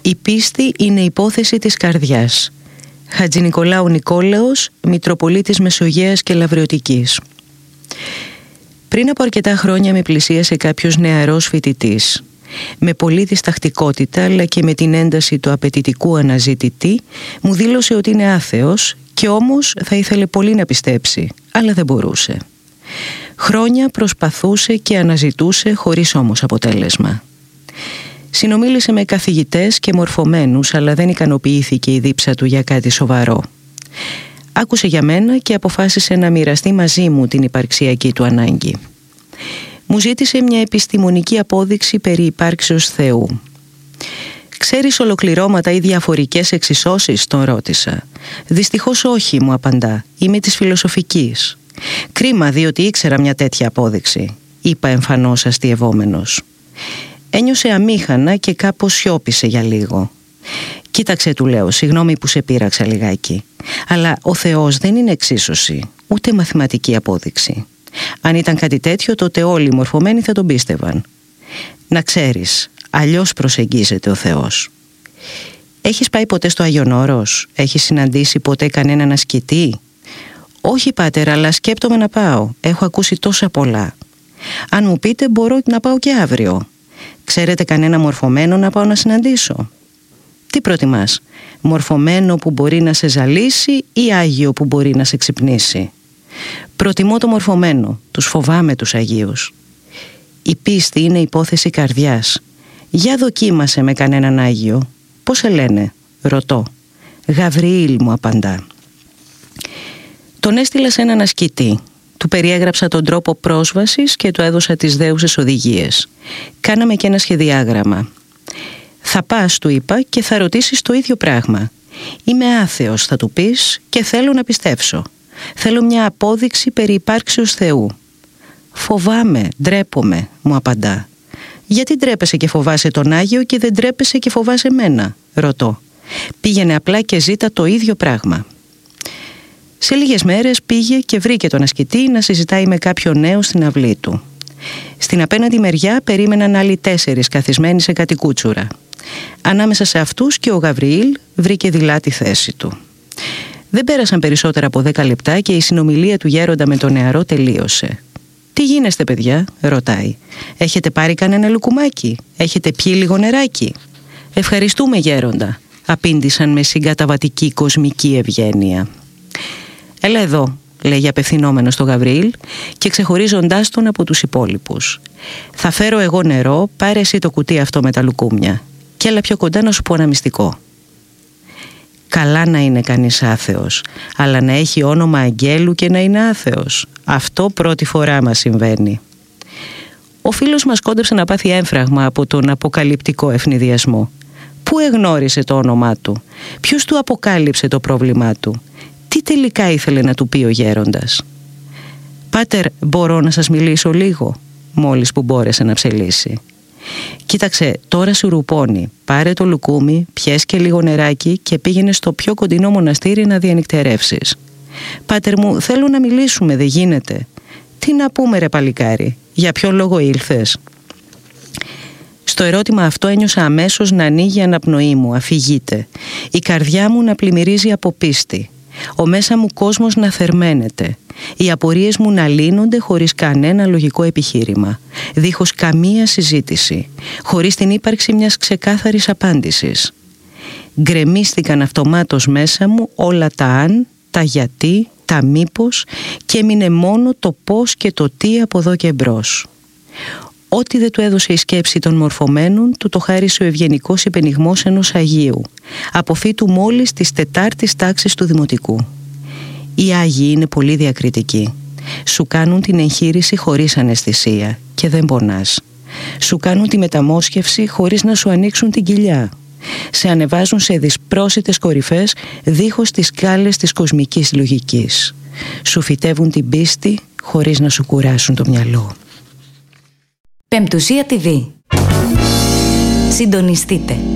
Η πίστη είναι υπόθεση της καρδιάς. Χατζηνικολάου Νικόλαος, Μητροπολίτης Μεσογείας και Λαβρεωτικής. Πριν από αρκετά χρόνια με πλησίασε κάποιος νεαρός φοιτητής. Με πολλή διστακτικότητα αλλά και με την ένταση του απαιτητικού αναζητητή μου δήλωσε ότι είναι άθεος και όμως θα ήθελε πολύ να πιστέψει, αλλά δεν μπορούσε. Χρόνια προσπαθούσε και αναζητούσε χωρίς όμως αποτέλεσμα. Συνομίλησε με καθηγητές και μορφωμένους, αλλά δεν ικανοποιήθηκε η δίψα του για κάτι σοβαρό. Άκουσε για μένα και αποφάσισε να μοιραστεί μαζί μου την υπαρξιακή του ανάγκη. Μου ζήτησε μια επιστημονική απόδειξη περί υπάρξεως Θεού. «Ξέρεις ολοκληρώματα ή διαφορικές εξισώσεις?» τον ρώτησα. «Δυστυχώς όχι», μου απαντά. «Είμαι της φιλοσοφικής». «Κρίμα, διότι ήξερα μια τέτοια απόδειξη», είπα εμφανώς αστειευόμενος. Ένιωσε αμήχανα και κάπως σιώπησε για λίγο. «Κοίταξε», του λέω, «συγγνώμη που σε πείραξα λιγάκι. Αλλά ο Θεός δεν είναι εξίσωση, ούτε μαθηματική απόδειξη. Αν ήταν κάτι τέτοιο, τότε όλοι οι μορφωμένοι θα τον πίστευαν. Να ξέρεις, αλλιώς προσεγγίζεται ο Θεός». «Έχεις πάει ποτέ στο Άγιον Όρος? Έχεις συναντήσει ποτέ κανέναν ασκητή?» «Όχι, πάτερ, αλλά σκέπτομαι να πάω. Έχω ακούσει τόσα πολλά. Αν μου πείτε, μπορώ να πάω και αύριο. Ξέρετε κανένα μορφωμένο να πάω να συναντήσω?» «Τι προτιμάς, μορφωμένο που μπορεί να σε ζαλίσει ή άγιο που μπορεί να σε ξυπνήσει?» «Προτιμώ το μορφωμένο, τους φοβάμαι τους αγίους». «Η πίστη είναι υπόθεση καρδιάς. Για δοκίμασε με κανέναν άγιο». «Πώς σε λένε?» ρωτώ. «Γαβριήλ», μου απαντά. Τον έστειλα σε έναν ασκητή. Του περιέγραψα τον τρόπο πρόσβασης και του έδωσα τις δέουσες οδηγίες. Κάναμε και ένα σχεδιάγραμμα. «Θα πας», του είπα, «και θα ρωτήσεις το ίδιο πράγμα. Είμαι άθεος», θα του πεις, «και θέλω να πιστέψω. Θέλω μια απόδειξη περί υπάρξεως Θεού». «Φοβάμαι, ντρέπομαι», μου απαντά. «Γιατί ντρέπεσαι και φοβάσαι τον Άγιο και δεν ντρέπεσαι και φοβάσαι μένα?» ρωτώ. «Πήγαινε απλά και ζήτα το ίδιο πράγμα». Σε λίγες μέρες πήγε και βρήκε τον ασκητή να συζητάει με κάποιον νέο στην αυλή του. Στην απέναντι μεριά περίμεναν άλλοι 4 καθισμένοι σε κάτι κούτσουρα. Ανάμεσα σε αυτούς και ο Γαβριήλ βρήκε δειλά τη θέση του. Δεν πέρασαν περισσότερα από 10 λεπτά και η συνομιλία του γέροντα με τον νεαρό τελείωσε. «Τι γίνεστε, παιδιά?» ρωτάει. «Έχετε πάρει κανένα λουκουμάκι? Έχετε πιει λίγο νεράκι?» «Ευχαριστούμε, γέροντα», απήντησαν με συγκαταβατική κοσμική ευγένεια. «Έλα εδώ», λέγει απευθυνόμενος στο Γαβριήλ και ξεχωρίζοντάς τον από τους υπόλοιπους. «Θα φέρω εγώ νερό, πάρε εσύ το κουτί αυτό με τα λουκούμια. Και έλα πιο κοντά να σου πω ένα μυστικό. Καλά να είναι κανείς άθεος, αλλά να έχει όνομα αγγέλου και να είναι άθεος. Αυτό πρώτη φορά μας συμβαίνει». Ο φίλος μας κόντεψε να πάθει έμφραγμα από τον αποκαλυπτικό ευνηδιασμό. Πού εγνώρισε το όνομά του? Ποιος του αποκάλυψε το πρόβλημά του? Τι τελικά ήθελε να του πει ο γέροντας? «Πάτερ, μπορώ να σας μιλήσω λίγο?» μόλις που μπόρεσε να ψελίσει. «Κοίταξε, τώρα σου ρουπώνει. Πάρε το λουκούμι, πιες και λίγο νεράκι και πήγαινε στο πιο κοντινό μοναστήρι να διανυκτερεύσεις». «Πάτερ μου, θέλω να μιλήσουμε, δεν γίνεται?» «Τι να πούμε, ρε παλικάρι, για ποιον λόγο ήλθες?» Στο ερώτημα αυτό ένιωσα αμέσως να ανοίγει η αναπνοή μου, αφηγείται. Η καρδιά μου να πλημμυρίζει από πίστη. Ο μέσα μου κόσμος να θερμαίνεται. Οι απορίες μου να λύνονται χωρίς κανένα λογικό επιχείρημα, δίχως καμία συζήτηση, χωρίς την ύπαρξη μιας ξεκάθαρης απάντησης. Γκρεμίστηκαν αυτομάτως μέσα μου όλα τα αν, τα γιατί, τα μήπως και έμεινε μόνο το πώς και το τι από εδώ και μπρος. Ό,τι δεν του έδωσε η σκέψη των μορφωμένων, του το χάρισε ο ευγενικός υπενιγμός ενός Αγίου, αποφύτου μόλις της 4ης τάξης του Δημοτικού. Οι Άγιοι είναι πολύ διακριτικοί. Σου κάνουν την εγχείρηση χωρίς αναισθησία και δεν πονάς. Σου κάνουν τη μεταμόσχευση χωρίς να σου ανοίξουν την κοιλιά. Σε ανεβάζουν σε δυσπρόσιτες κορυφές δίχως τις σκάλες της κοσμικής λογικής. Σου φυτεύουν την πίστη χωρίς να σου κουράσουν το μυαλό. Πεμπτουσία TV. Συντονιστείτε.